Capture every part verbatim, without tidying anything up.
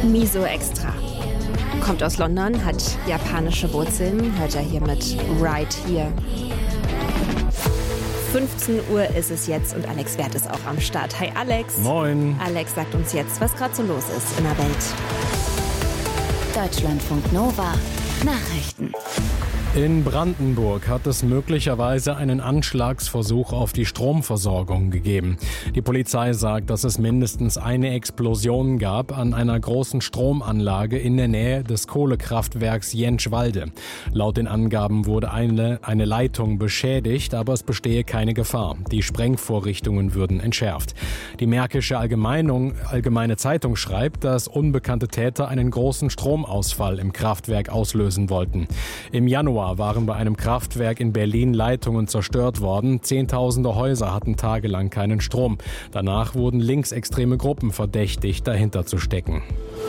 Miso Extra. Kommt aus London, hat japanische Wurzeln, hört er hier mit Right Here. fünfzehn Uhr ist es jetzt und Alex Wert ist auch am Start. Hi Alex. Moin. Alex sagt uns jetzt, was gerade so los ist in der Welt. Deutschlandfunk Nova Nachrichten. In Brandenburg hat es möglicherweise einen Anschlagsversuch auf die Stromversorgung gegeben. Die Polizei sagt, dass es mindestens eine Explosion gab an einer großen Stromanlage in der Nähe des Kohlekraftwerks Jentschwalde. Laut den Angaben wurde eine, eine Leitung beschädigt, aber es bestehe keine Gefahr. Die Sprengvorrichtungen würden entschärft. Die Märkische Allgemeinung, Allgemeine Zeitung schreibt, dass unbekannte Täter einen großen Stromausfall im Kraftwerk auslösen wollten. Im Januar waren bei einem Kraftwerk in Berlin Leitungen zerstört worden. Zehntausende Häuser hatten tagelang keinen Strom. Danach wurden linksextreme Gruppen verdächtigt, dahinter zu stecken.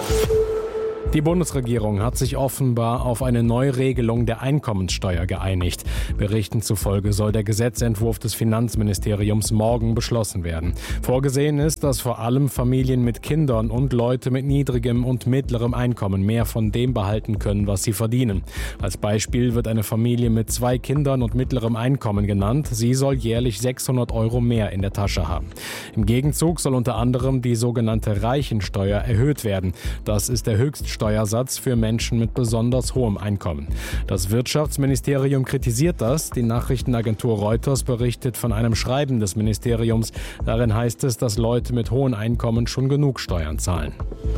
Die Bundesregierung hat sich offenbar auf eine Neuregelung der Einkommenssteuer geeinigt. Berichten zufolge soll der Gesetzentwurf des Finanzministeriums morgen beschlossen werden. Vorgesehen ist, dass vor allem Familien mit Kindern und Leute mit niedrigem und mittlerem Einkommen mehr von dem behalten können, was sie verdienen. Als Beispiel wird eine Familie mit zwei Kindern und mittlerem Einkommen genannt. Sie soll jährlich sechshundert Euro mehr in der Tasche haben. Im Gegenzug soll unter anderem die sogenannte Reichensteuer erhöht werden. Das ist der Höchststeuersatz Steuersatz für Menschen mit besonders hohem Einkommen. Das Wirtschaftsministerium kritisiert das. Die Nachrichtenagentur Reuters berichtet von einem Schreiben des Ministeriums. Darin heißt es, dass Leute mit hohen Einkommen schon genug Steuern zahlen.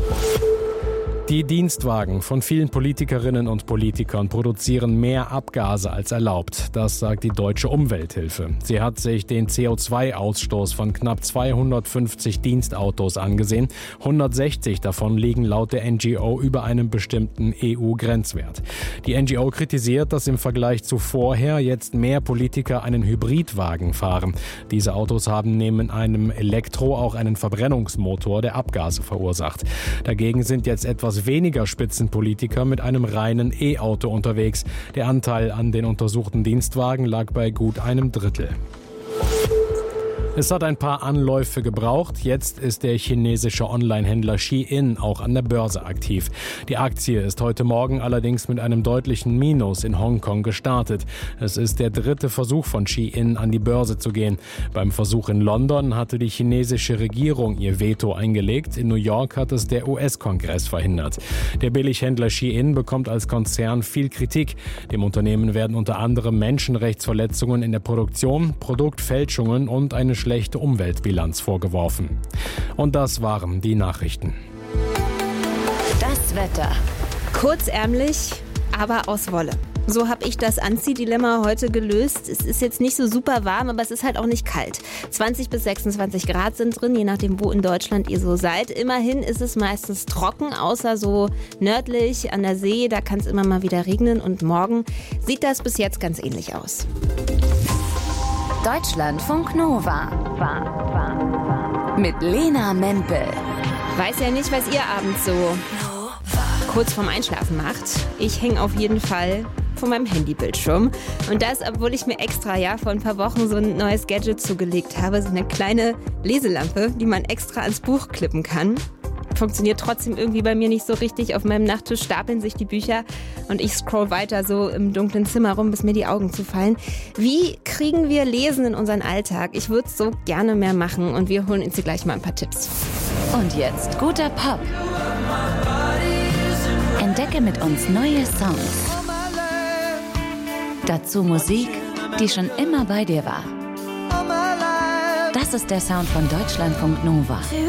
Die Dienstwagen von vielen Politikerinnen und Politikern produzieren mehr Abgase als erlaubt. Das sagt die Deutsche Umwelthilfe. Sie hat sich den C O zwei Ausstoß von knapp zweihundertfünfzig Dienstautos angesehen. hundertsechzig davon liegen laut der N G O über einem bestimmten E U-Grenzwert. Die N G O kritisiert, dass im Vergleich zu vorher jetzt mehr Politiker einen Hybridwagen fahren. Diese Autos haben neben einem Elektro auch einen Verbrennungsmotor, der Abgase verursacht. Dagegen sind jetzt etwas weniger Spitzenpolitiker mit einem reinen E-Auto unterwegs. Der Anteil an den untersuchten Dienstwagen lag bei gut einem Drittel. Es hat ein paar Anläufe gebraucht. Jetzt ist der chinesische Online-Händler Shein auch an der Börse aktiv. Die Aktie ist heute Morgen allerdings mit einem deutlichen Minus in Hongkong gestartet. Es ist der dritte Versuch von Shein, an die Börse zu gehen. Beim Versuch in London hatte die chinesische Regierung ihr Veto eingelegt. In New York hat es der U S-Kongress verhindert. Der Billighändler Shein bekommt als Konzern viel Kritik. Dem Unternehmen werden unter anderem Menschenrechtsverletzungen in der Produktion, Produktfälschungen und eine schlechte Umweltbilanz vorgeworfen. Und das waren die Nachrichten. Das Wetter. Kurzärmlich, aber aus Wolle. So habe ich das Anziehdilemma heute gelöst. Es ist jetzt nicht so super warm, aber es ist halt auch nicht kalt. zwanzig bis sechsundzwanzig Grad sind drin, je nachdem, wo in Deutschland ihr so seid. Immerhin ist es meistens trocken, außer so nördlich an der See. Da kann es immer mal wieder regnen. Und morgen sieht das bis jetzt ganz ähnlich aus. Deutschlandfunk Nova mit Lena Mempel. Weiß ja nicht, was ihr abends so kurz vorm Einschlafen macht. Ich hänge auf jeden Fall vor meinem Handybildschirm. Und das, obwohl ich mir extra ja vor ein paar Wochen so ein neues Gadget zugelegt habe. So eine kleine Leselampe, die man extra ans Buch klippen kann. Funktioniert trotzdem irgendwie bei mir nicht so richtig. Auf meinem Nachttisch stapeln sich die Bücher und ich scroll weiter so im dunklen Zimmer rum, bis mir die Augen zufallen. Wie kriegen wir Lesen in unseren Alltag? Ich würde es so gerne mehr machen und wir holen uns hier gleich mal ein paar Tipps. Und jetzt guter Pop. Entdecke mit uns neue Songs. Dazu Musik, die schon immer bei dir war. Das ist der Sound von Deutschlandfunk Nova.